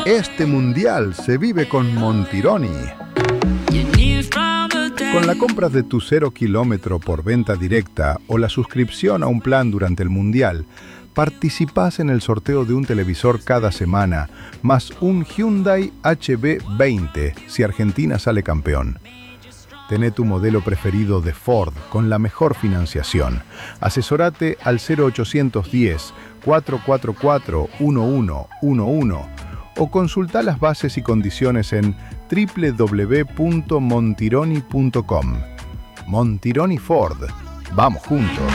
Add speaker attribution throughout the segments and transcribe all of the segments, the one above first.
Speaker 1: Este mundial se vive con Montironi. Con la compra de tu 0 kilómetro por venta directa o la suscripción a un plan durante el mundial, participás en el sorteo de un televisor cada semana, más un Hyundai HB20 si Argentina sale campeón. Tené tu modelo preferido de Ford con la mejor financiación. Asesorate al 0810-444-1111 o consulta las bases y condiciones en www.montironi.com. Montironi Ford. Vamos juntos.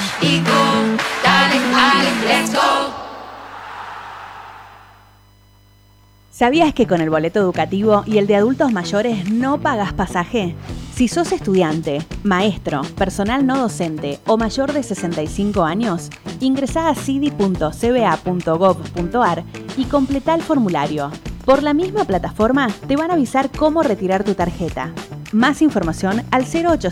Speaker 2: ¿Sabías que con el boleto educativo y el de adultos mayores no pagas pasaje? Si sos estudiante, maestro, personal no docente o mayor de 65 años, ingresá a cidi.cba.gov.ar y completá el formulario. Por la misma plataforma te van a avisar cómo retirar tu tarjeta. Más información al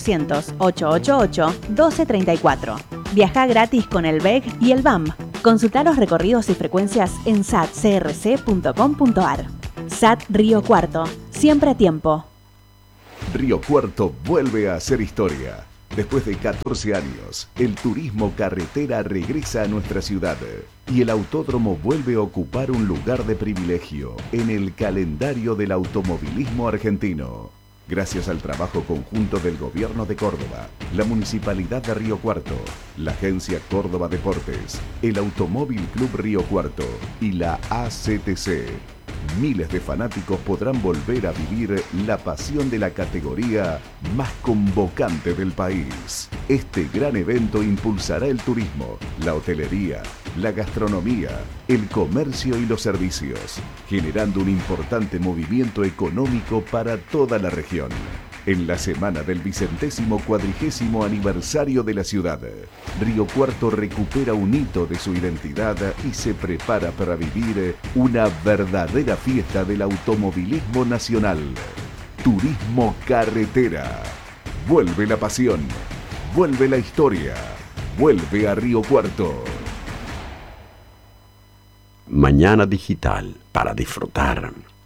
Speaker 2: 0800-888-1234. Viajá gratis con el BEG y el BAM. Consultá los recorridos y frecuencias en satcrc.com.ar. SAT Río Cuarto, siempre a tiempo.
Speaker 3: Río Cuarto vuelve a hacer historia. Después de 14 años, el turismo carretera regresa a nuestra ciudad y el autódromo vuelve a ocupar un lugar de privilegio en el calendario del automovilismo argentino. Gracias al trabajo conjunto del Gobierno de Córdoba, la Municipalidad de Río Cuarto, la Agencia Córdoba Deportes, el Automóvil Club Río Cuarto y la ACTC, miles de fanáticos podrán volver a vivir la pasión de la categoría más convocante del país. Este gran evento impulsará el turismo, la hotelería, la gastronomía, el comercio y los servicios, generando un importante movimiento económico para toda la región. En la semana del 140º aniversario de la ciudad, Río Cuarto recupera un hito de su identidad y se prepara para vivir una verdadera fiesta del automovilismo nacional. Turismo carretera. Vuelve la pasión, vuelve la historia, vuelve a Río Cuarto.
Speaker 4: Mañana digital para disfrutar.